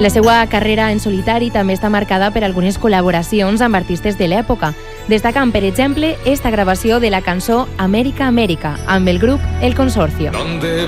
La seva carrera en solitari també està marcada per algunes col·laboracions amb artistes de l'època, destacant, per exemple, esta gravació de la cançó América, América, amb el grup El Consorcio.